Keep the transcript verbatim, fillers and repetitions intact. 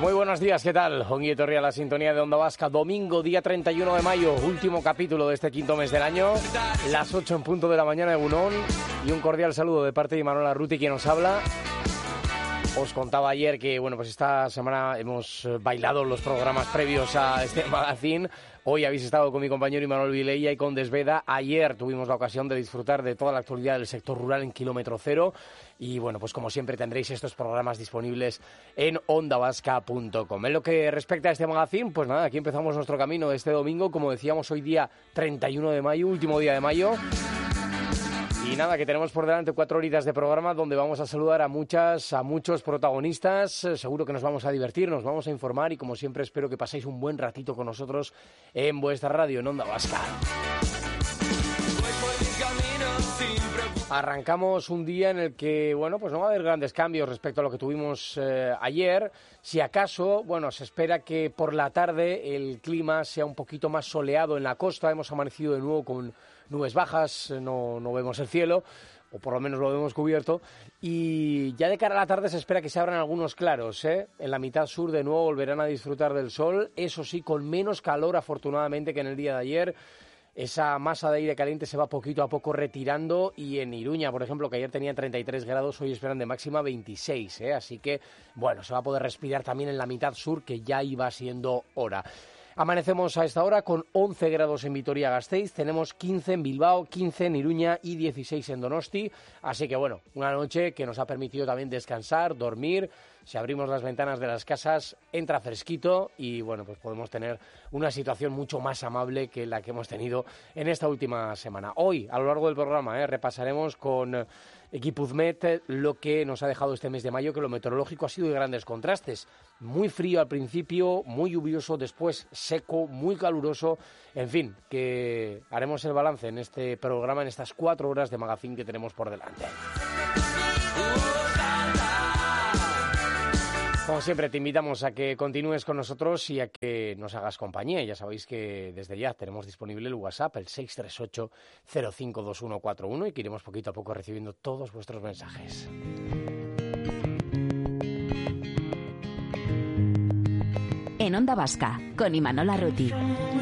Muy buenos días, ¿qué tal? Ongi etorri a la sintonía de Onda Vasca. Domingo, día treinta y uno de mayo, último capítulo de este quinto mes del año. Las ocho en punto de la mañana de Egunon. Y un cordial saludo de parte de Imanol Arruti, quien nos habla. Os contaba ayer que, bueno, pues esta semana hemos bailado los programas previos a este magazine. Hoy habéis estado con mi compañero Imanol Vilella y con Desveda. Ayer tuvimos la ocasión de disfrutar de toda la actualidad del sector rural en Kilómetro Cero. Y bueno, pues como siempre tendréis estos programas disponibles en onda vasca punto com. En lo que respecta a este magazine, pues nada, aquí empezamos nuestro camino de este domingo. Como decíamos, hoy día treinta y uno de mayo, último día de mayo. Y nada, que tenemos por delante cuatro horitas de programa donde vamos a saludar a muchas, a muchos protagonistas. Seguro que nos vamos a divertir, nos vamos a informar y como siempre espero que paséis un buen ratito con nosotros en vuestra radio, en Onda Vasca. Arrancamos un día en el que, bueno, pues no va a haber grandes cambios respecto a lo que tuvimos eh, ayer. Si acaso, bueno, se espera que por la tarde el clima sea un poquito más soleado en la costa. Hemos amanecido de nuevo con nubes bajas, no, no vemos el cielo, o por lo menos lo vemos cubierto. Y ya de cara a la tarde se espera que se abran algunos claros, ¿eh? En la mitad sur de nuevo volverán a disfrutar del sol, eso sí, con menos calor afortunadamente que en el día de ayer. Esa masa de aire caliente se va poquito a poco retirando y en Iruña, por ejemplo, que ayer tenía treinta y tres grados, hoy esperan de máxima veintiséis, ¿eh? Así que, bueno, se va a poder respirar también en la mitad sur, que ya iba siendo hora. Amanecemos a esta hora con once grados en Vitoria-Gasteiz, tenemos quince en Bilbao, quince en Iruña y dieciséis en Donosti. Así que, bueno, una noche que nos ha permitido también descansar, dormir. Si abrimos las ventanas de las casas, entra fresquito y, bueno, pues podemos tener una situación mucho más amable que la que hemos tenido en esta última semana. Hoy, a lo largo del programa, ¿eh? repasaremos con Equipuzmet lo que nos ha dejado este mes de mayo, que lo meteorológico ha sido de grandes contrastes. Muy frío al principio, muy lluvioso, después seco, muy caluroso. En fin, que haremos el balance en este programa, en estas cuatro horas de magazine que tenemos por delante. Como siempre, te invitamos a que continúes con nosotros y a que nos hagas compañía. Ya sabéis que desde ya tenemos disponible el WhatsApp, el seis tres ocho cero cinco dos uno cuatro uno, y que iremos poquito a poco recibiendo todos vuestros mensajes. En Onda Vasca, con Imanol Arruti.